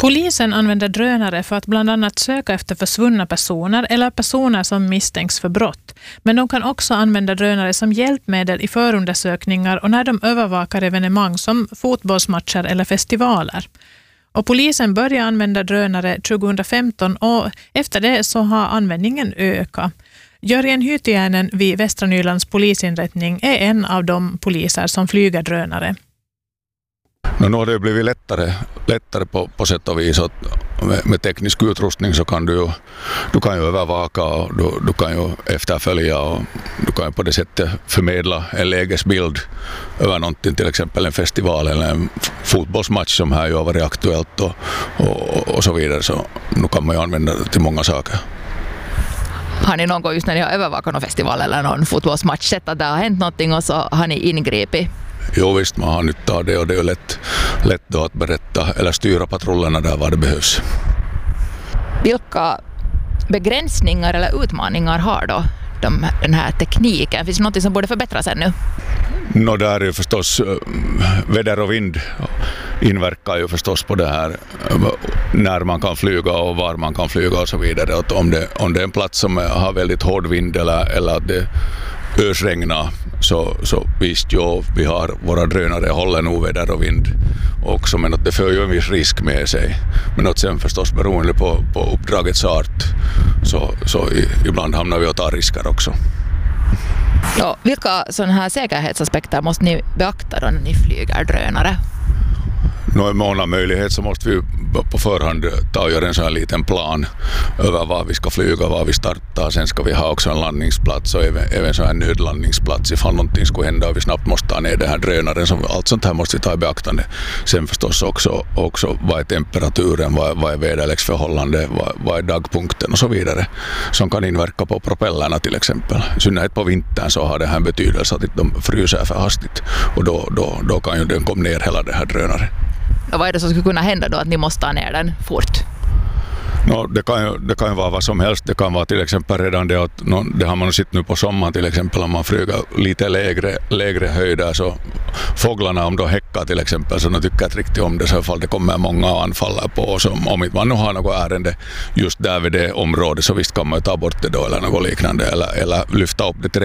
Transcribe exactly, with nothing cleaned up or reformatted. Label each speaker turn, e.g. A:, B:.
A: Polisen använder drönare för att bland annat söka efter försvunna personer eller personer som misstänks för brott. Men de kan också använda drönare som hjälpmedel i förundersökningar och när de övervakar evenemang som fotbollsmatcher eller festivaler. Och polisen började använda drönare tjugohundrafemton och efter det så har användningen ökat. Jörgen Hytiäinen vid Västra Nylands polisinrättning är en av de poliser som flyger drönare.
B: No, nu har det blivit lättare, lättare på, på sätt och vis att med, med teknisk utrustning så kan du ju, du kan ju övervaka och du, du kan ju efterfölja och du kan ju på det sättet förmedla en lägesbild över någonting, till exempel en festival eller en fotbollsmatch som här ju har varit aktuellt och, och, och så vidare, så nu kan man ju använda det till många saker.
C: Har ni någon gång just när ni har övervakat någon festival eller någon fotbollsmatch sett att det har hänt någonting och så har ni ingripit?
B: Jo visst, man har nytta av det och det är lätt, lätt då att berätta eller styra patrullerna där var det behövs.
C: Vilka begränsningar eller utmaningar har då de, den här tekniken? Finns det något som borde förbättras ännu?
B: No, där är ju förstås väder och vind inverkar ju förstås på det här när man kan flyga och var man kan flyga och så vidare. Att om, det, om det är en plats som har väldigt hård vind eller, eller att det ösregnar så, så visst jo, vi har våra drönare håller nog väder och vind också, men att det för ju en viss risk med sig. Men att sen förstås beroende på, på uppdragets art så, så i, ibland hamnar vi och tar risker också.
C: Ja, vilka sådana här säkerhetsaspekter måste ni beakta då när ni flyger drönare?
B: Nå, i mån av möjlighet så måste vi på förhand ta och göra en sån här liten plan över var vi ska flyga, var vi startar. Sen ska vi ha också en landningsplats och även, även så här nödlandningsplats ifall någonting skulle hända och vi snabbt måste ta ner den här drönaren. Så allt sånt här måste vi ta i beaktande. Sen förstås också, också vad är temperaturen, vad, vad är väderleksförhållande, vad, vad är dagpunkten och så vidare. Som kan inverka på propellerna till exempel. I synnerhet på vintern så har det här betydelse att de fryser för hastigt och då, då, då kan ju den komma ner hela det här drönaren.
C: Och vad är det som skulle kunna hända då att ni måste ta ner den fort?
B: No, det, kan ju, det kan ju vara vad som helst. Det kan vara till exempel redan det att no, det har man sett nu på sommaren till exempel om man flyger lite lägre, lägre höjder så fåglarna om de häckar till exempel så de tycker inte riktigt om det så fall det kommer många anfaller på oss. Om, om inte man nu har något ärende just där vid det området så visst kan man ta bort det då eller något liknande eller, eller lyfta upp det till